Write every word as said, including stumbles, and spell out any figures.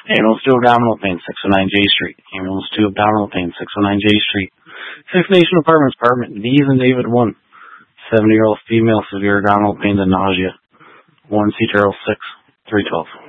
Ambulance two abdominal pain, six oh nine J Street. Ambulance two abdominal pain, six oh nine J Street. Six Nation Apartments, apartment D's and David one. seventy-year-old female, severe abdominal pain and nausea. one C Charles six, three twelve.